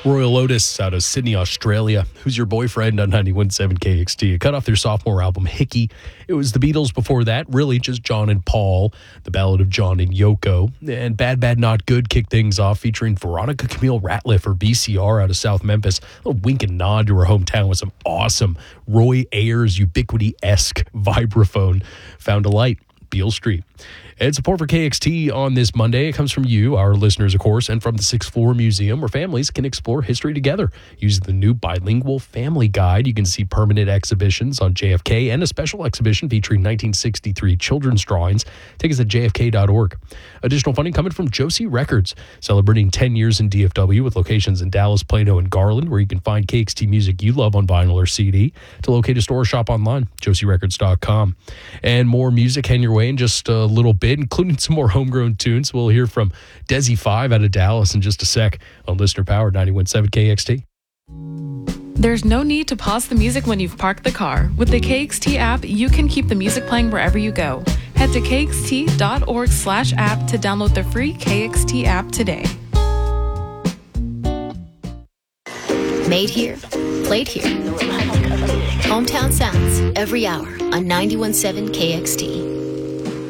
Royal Otis out of Sydney, Australia. Who's Your Boyfriend on 91.7 KXT. It cut off their sophomore album, Hickey. It was the Beatles before that, really just John and Paul, the Ballad of John and Yoko. And Bad Bad Not Good kicked things off, featuring Veronica Camille Ratliff, or VCR, out of South Memphis. A little wink and nod to her hometown with some awesome Roy Ayers Ubiquity-esque vibraphone. Found a Light, Beale Street. And support for KXT on this Monday. It comes from you, our listeners, of course, and from the Sixth Floor Museum, where families can explore history together. Using the new bilingual family guide, you can see permanent exhibitions on JFK and a special exhibition featuring 1963 children's drawings. Tickets at jfk.org. Additional funding coming from Josie Records, celebrating 10 years in DFW with locations in Dallas, Plano, and Garland, where you can find KXT music you love on vinyl or CD. To locate a store or shop online, josierecords.com. And more music heading your way in just a little bit, including some more homegrown tunes. We'll hear from Desi 5 out of Dallas in just a sec on Listener Power 91.7 KXT. There's no need to pause the music when you've parked the car. With the KXT app, you can keep the music playing wherever you go. Head to kxt.org/app to download the free KXT app today. Made here, played here. Hometown sounds every hour on 91.7 KXT.